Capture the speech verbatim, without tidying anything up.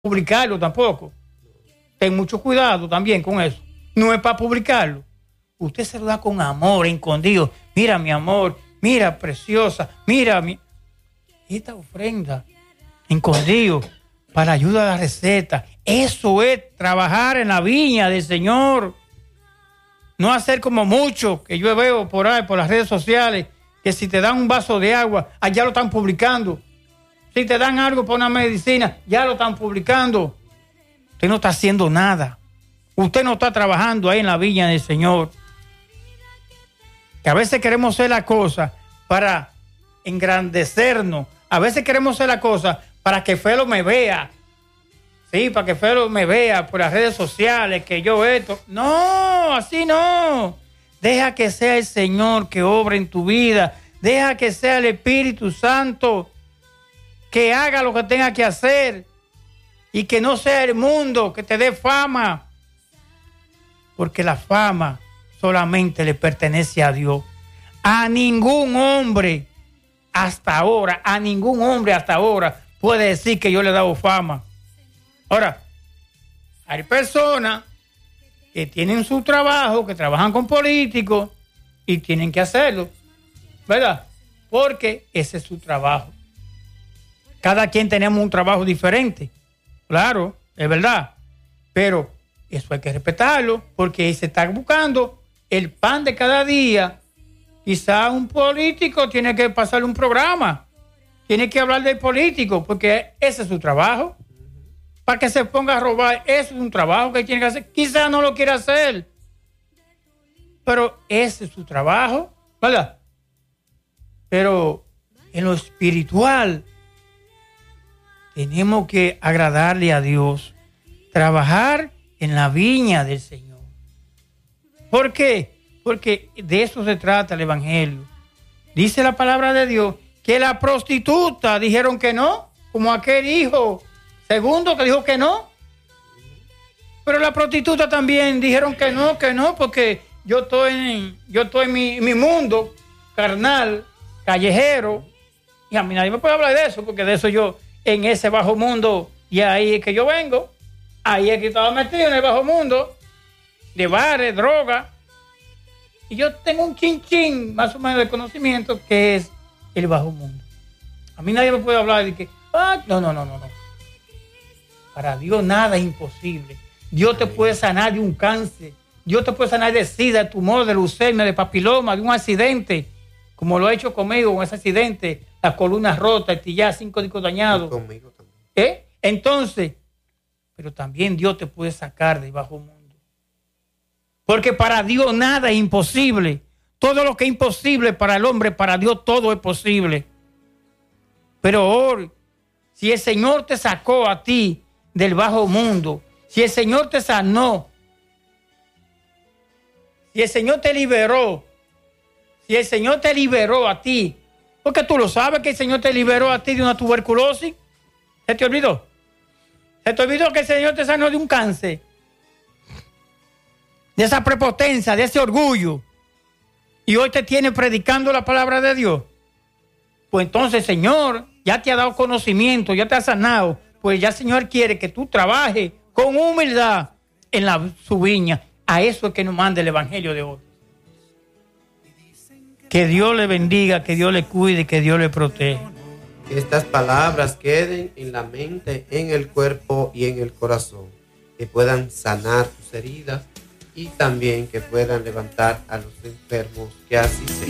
publicarlo tampoco. Ten mucho cuidado también con eso. No es para publicarlo. Usted se lo da con amor, escondido. Mira, mi amor, mira, preciosa, mira, mi... esta ofrenda, escondido, para ayuda a la receta. Eso es trabajar en la viña del Señor. No hacer como muchos que yo veo por ahí, por las redes sociales, que si te dan un vaso de agua, allá lo están publicando. Si te dan algo para una medicina, ya lo están publicando. Usted no está haciendo nada. Usted no está trabajando ahí en la viña del Señor. Que a veces queremos hacer la cosa para engrandecernos. A veces queremos hacer la cosa para que Felo me vea. Sí, para que Felo me vea por las redes sociales, que yo esto. No, así no. Deja que sea el Señor que obra en tu vida. Deja que sea el Espíritu Santo que haga lo que tenga que hacer. Y que no sea el mundo que te dé fama. Porque la fama solamente le pertenece a Dios. A ningún hombre hasta ahora, a ningún hombre hasta ahora puede decir que yo le he dado fama. Ahora, hay personas que tienen su trabajo, que trabajan con políticos y tienen que hacerlo, ¿verdad? Porque ese es su trabajo. Cada quien tenemos un trabajo diferente, claro, es verdad, pero eso hay que respetarlo porque se está buscando el pan de cada día. Quizá un político tiene que pasarle un programa, tiene que hablar del político porque ese es su trabajo. Para que se ponga a robar, eso es un trabajo que tiene que hacer. Quizá no lo quiera hacer, pero ese es su trabajo, ¿verdad? Pero en lo espiritual tenemos que agradarle a Dios, trabajar en la viña del Señor. ¿Por qué? Porque de eso se trata el Evangelio. Dice la palabra de Dios que la prostituta dijeron que no, como aquel hijo segundo que dijo que no. Pero la prostituta también dijeron que no, que no, porque yo estoy en, yo estoy en mi, mi mundo carnal, callejero, y a mí nadie me puede hablar de eso, porque de eso yo, en ese bajo mundo, y ahí es que yo vengo, ahí es que estaba metido en el bajo mundo, de bares, droga, y yo tengo un chin chin, más o menos de conocimiento, que es el bajo mundo. A mí nadie me puede hablar de que, ah, no, no, no, no, no. Para Dios nada es imposible. Dios te puede sanar de un cáncer, Dios te puede sanar de sida, de tumor, de leucemia, de papiloma, de un accidente, como lo ha hecho conmigo con ese accidente, las columnas rotas, estilladas, cinco discos dañados. Y conmigo también. ¿Eh? Entonces, pero también Dios te puede sacar del bajo mundo. Porque para Dios nada es imposible. Todo lo que es imposible para el hombre, para Dios todo es posible. Pero hoy, si el Señor te sacó a ti del bajo mundo, si el Señor te sanó, si el Señor te liberó, si el Señor te liberó a ti, porque tú lo sabes que el Señor te liberó a ti de una tuberculosis, ¿se te olvidó? ¿Se te olvidó que el Señor te sanó de un cáncer? De esa prepotencia, de ese orgullo, y hoy te tiene predicando la palabra de Dios. Pues entonces, Señor, ya te ha dado conocimiento, ya te ha sanado, pues ya el Señor quiere que tú trabajes con humildad en la, su viña. A eso es que nos manda el Evangelio de hoy. Que Dios le bendiga, que Dios le cuide, que Dios le proteja. Que estas palabras queden en la mente, en el cuerpo y en el corazón. Que puedan sanar tus heridas y también que puedan levantar a los enfermos. Que así sea.